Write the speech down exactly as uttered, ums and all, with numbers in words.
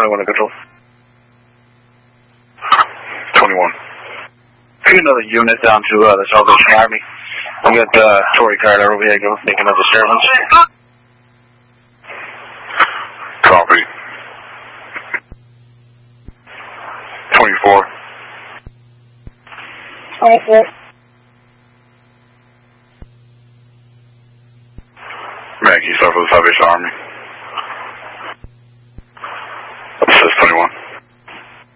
twenty-one to control. twenty-one. Take another unit down to uh, the Salvation Army. We got uh, Tory Carter over here, go making a disturbance. Copy. twenty-four. twenty-four. Maggie, start for the Salvation Army.